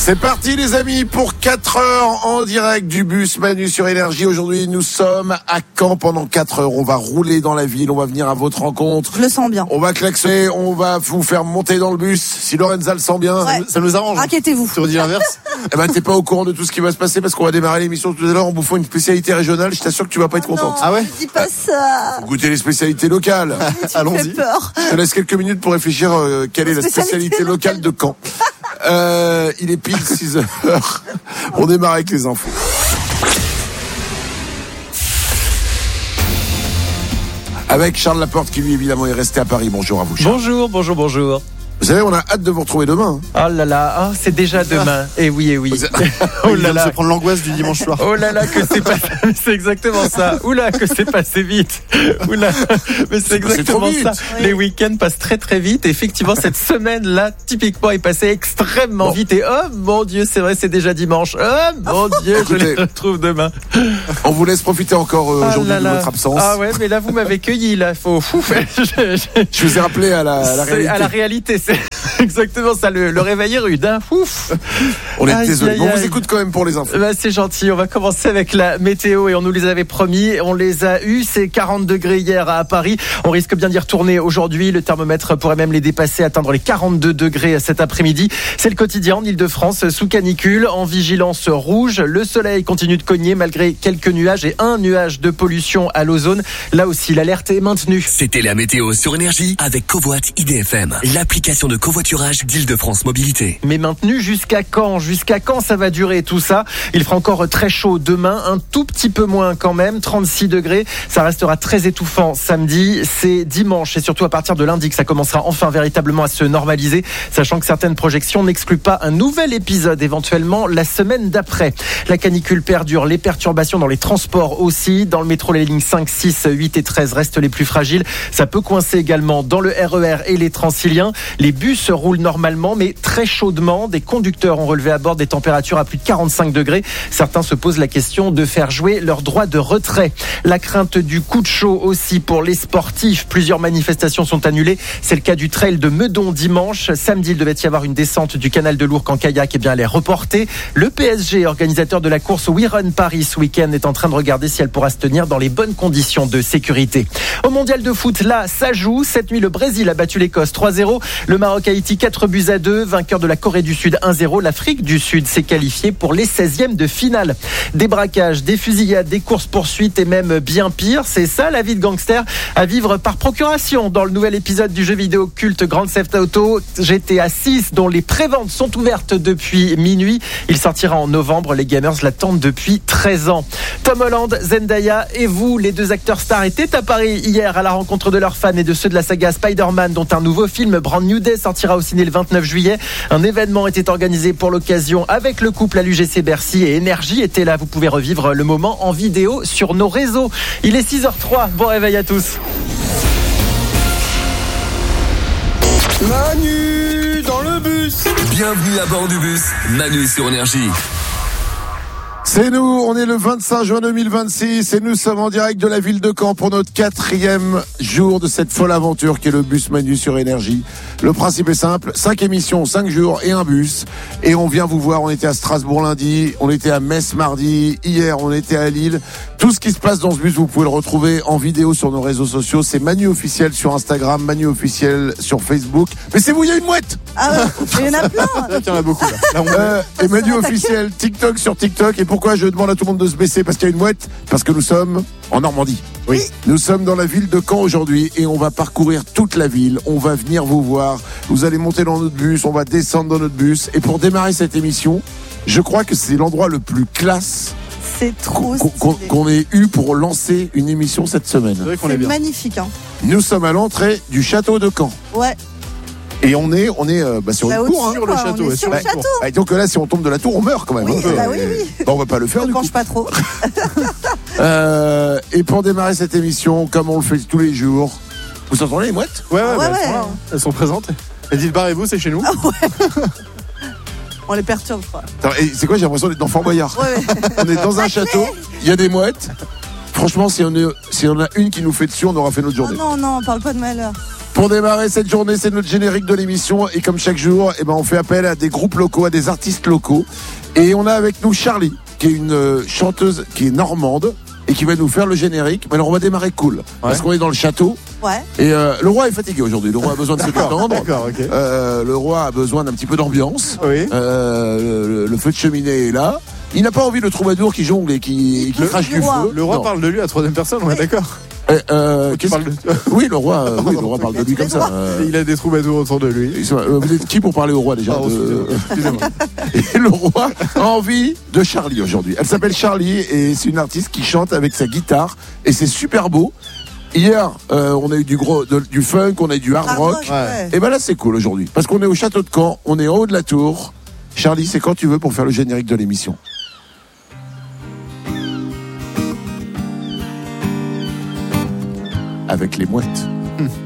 C'est parti les amis pour 4 heures en direct du bus Manu sur Énergie. Aujourd'hui nous sommes à Caen pendant 4 heures. On va rouler dans la ville, on va venir à votre rencontre. Je le sens bien. On va klaxonner, on va vous faire monter dans le bus. Si Lorenza le sent bien, ouais. ça nous arrange. Inquiétez-vous. Tu redis l'inverse? Eh ben t'es pas au courant de tout ce qui va se passer parce qu'on va démarrer l'émission tout à l'heure en bouffant une spécialité régionale. Je t'assure que tu vas pas être contente. Non, Ah ouais? dis pas ça. Goûter les spécialités locales. Allons-y. Tu me fais peur. Je te laisse quelques minutes pour réfléchir quelle est la spécialité locale de Caen. Il est pile 6 heures. On démarre avec les infos. Avec Charles Laporte qui lui évidemment est resté à Paris. Bonjour à vous Charles. Bonjour. Vous savez, on a hâte de vous retrouver demain. Oh là là, c'est déjà demain. Eh oui. Oh là là, se prendre l'angoisse du dimanche soir. Oh là là, que c'est pas, c'est exactement ça. Oula, que c'est passé vite. Oula, mais c'est exactement ça. Oui. Les week-ends passent très très vite. Effectivement, cette semaine-là, typiquement, est passée extrêmement vite. Et oh mon Dieu, c'est vrai, c'est déjà dimanche. Oh mon Dieu, je les retrouve demain. On vous laisse profiter encore aujourd'hui là de là. votre absence. Ah ouais, mais là vous m'avez cueilli. Là, faut. Je vous ai rappelé à la réalité. À la réalité, c'est exactement ça. Le réveil est rude. Hein. Ouf. On est Aïe, désolé. aïe, On vous aïe. écoute quand même pour les infos. Bah, c'est gentil, on va commencer avec la météo et on nous les avait promis, on les a eus, c'est 40 degrés hier à Paris, on risque bien d'y retourner aujourd'hui, le thermomètre pourrait même les dépasser, atteindre les 42 degrés cet après-midi. C'est le quotidien en Ile-de-France, sous canicule, en vigilance rouge, le soleil continue de cogner malgré quelques nuages et un nuage de pollution à l'ozone, là aussi l'alerte est maintenue. C'était la météo sur Énergie avec Covoit IDFM, l'application de covoiturage d'Île-de-France Mobilité. Mais maintenu jusqu'à quand ça va durer tout ça? Il fera encore très chaud demain, un tout petit peu moins quand même, 36 degrés. Ça restera très étouffant samedi. C'est dimanche et surtout à partir de lundi que ça commencera enfin véritablement à se normaliser, sachant que certaines projections n'excluent pas un nouvel épisode éventuellement la semaine d'après. La canicule perdure, les perturbations dans les transports aussi. Dans le métro, les lignes 5, 6, 8 et 13 restent les plus fragiles. Ça peut coincer également dans le RER et les Transiliens. Les bus roulent normalement mais très chaudement. Des conducteurs ont relevé à bord des températures à plus de 45 degrés. Certains se posent la question de faire jouer leur droit de retrait. La crainte du coup de chaud aussi pour les sportifs. Plusieurs manifestations sont annulées. C'est le cas du trail de Meudon dimanche. Samedi, il devait y avoir une descente du canal de l'Ourcq en kayak. Eh bien, elle est reportée. Le PSG, organisateur de la course We Run Paris ce week-end, est en train de regarder si elle pourra se tenir dans les bonnes conditions de sécurité. Au mondial de foot, là, ça joue. Cette nuit, le Brésil a battu l'Écosse 3-0. Le Maroc-Haïti 4-2. Vainqueur de la Corée du Sud 1-0. L'Afrique du Sud s'est qualifiée pour les 16e de finale. Des braquages, des fusillades, des courses-poursuites et même bien pire. C'est ça la vie de gangster à vivre par procuration dans le nouvel épisode du jeu vidéo culte Grand Theft Auto GTA 6 dont les préventes sont ouvertes depuis minuit. Il sortira en novembre. Les gamers l'attendent depuis 13 ans. Tom Holland, Zendaya et vous, les deux acteurs stars, étaient à Paris hier à la rencontre de leurs fans et de ceux de la saga Spider-Man dont un nouveau film Brand New Day sortira au ciné le 29 juillet. Un événement était organisé pour l'occasion avec le couple à l'UGC Bercy et Énergie était là. Vous pouvez revivre le moment en vidéo sur nos réseaux. Il est 6h03. Bon réveil à tous. Manu dans le bus. Bienvenue à bord du bus Manu sur Énergie. C'est nous, on est le 25 juin 2026 et nous sommes en direct de la ville de Caen pour notre 4e jour de cette folle aventure qui est le bus Manu sur Énergie. Le principe est simple, 5 émissions, 5 jours et un bus. Et on vient vous voir, on était à Strasbourg lundi, on était à Metz mardi, hier on était à Lille. Tout ce qui se passe dans ce bus, vous pouvez le retrouver en vidéo sur nos réseaux sociaux. C'est Manu officiel sur Instagram, Manu officiel sur Facebook. Mais c'est vous, il y a une mouette! Ah ouais, il y en a plein. Il y en a beaucoup là. Et Manu officiel TikTok sur TikTok. Et pourquoi je demande à tout le monde de se baisser? Parce qu'il y a une mouette. Parce que nous sommes en Normandie. Oui. Nous sommes dans la ville de Caen aujourd'hui et on va parcourir toute la ville. On va venir vous voir. Vous allez monter dans notre bus, on va descendre dans notre bus. Et pour démarrer cette émission, je crois que c'est l'endroit le plus classe C'est trop qu'on ait eu pour lancer une émission cette semaine. C'est vrai qu'on est C'est bien. magnifique, hein. Nous sommes à l'entrée du château de Caen. Ouais. Et on est sur Là une cour. au-dessus, sur le quoi, château, on est ouais, sur sur le la château. Donc là, si on tombe de la tour, on meurt quand même. Oui, hein. bah oui. Bah, on va pas le faire Ne du coup. penche pas trop. Et pour démarrer cette émission, comme on le fait tous les jours, vous entendez les mouettes? Ouais, Ouais, elles sont là, hein. Elles sont présentes. Elles disent barrez-vous, c'est chez nous. On les perturbe, je crois. Attends, et c'est quoi, j'ai l'impression d'être dans Fort Boyard. Ouais. On est dans un château, il y a des mouettes. Franchement, si on a une qui nous fait dessus, on aura fait notre Oh journée. non, parle pas de malheur. Pour démarrer cette journée, c'est notre générique de l'émission. Et comme chaque jour, on fait appel à des groupes locaux, à des artistes locaux. Et on a avec nous Charlie, qui est une chanteuse qui est normande et qui va nous faire le générique. Mais alors on va démarrer cool, parce qu'on est dans le château. Ouais. Et le roi est fatigué aujourd'hui. Le roi a besoin de se détendre. D'accord, ok. Le roi a besoin d'un petit peu d'ambiance. Oui. Le feu de cheminée est là. Il n'a pas envie de troubadour qui jongle et qui crache du feu. Le roi Non. parle de lui à troisième personne, on est d'accord. Qu'est-ce parles de- Oui, le roi parle de lui comme ça. Il a des troubadours autour de lui. Vous êtes qui pour parler au roi déjà Excusez-moi. Et le roi a envie de Charlie aujourd'hui. Elle s'appelle Charlie et c'est une artiste qui chante avec sa guitare et c'est super beau. Hier, on a eu du funk, on a eu du hard rock. Ouais. Et ben là, c'est cool aujourd'hui parce qu'on est au château de Caen, on est en haut de la tour. Charlie, c'est quand tu veux pour faire le générique de l'émission. Avec les mouettes.